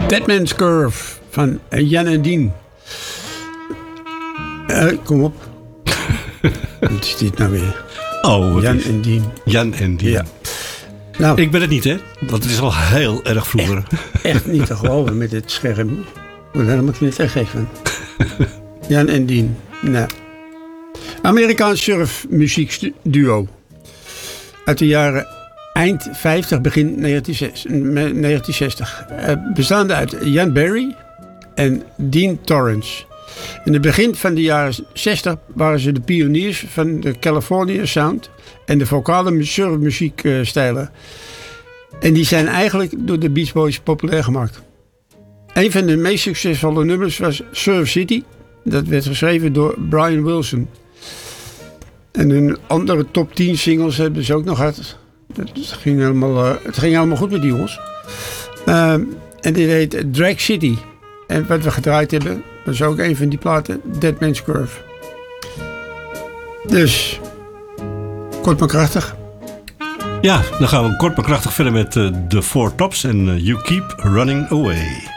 Dead Man's Curve van Jan en Dien. Kom op. Wat is dit nou weer? Oh, Jan en Dien. Jan en Dien. Ja. Nou, Ik ben het niet, hè? Want het is al heel erg vroeger. echt niet te geloven met dit scherm. Ik word helemaal niet echt gek van. Jan en Dien. Nou. Amerikaans surfmuziekduo. Uit de jaren eind 50, begin 1960. Bestaande uit Jan Berry en Dean Torrance. In het begin van de jaren 60 waren ze de pioniers van de California Sound en de vocale surfmuziekstijlen. En die zijn eigenlijk door de Beach Boys populair gemaakt. Een van de meest succesvolle nummers was Surf City. Dat werd geschreven door Brian Wilson. En hun andere top 10 singles hebben ze ook nog gehad. Het ging helemaal goed met die jongens. En dit heet Drag City. En wat we gedraaid hebben, dat is ook een van die platen, Dead Man's Curve. Dus, kort maar krachtig. Ja, dan gaan we kort maar krachtig verder met de Four Tops en You Keep Running Away.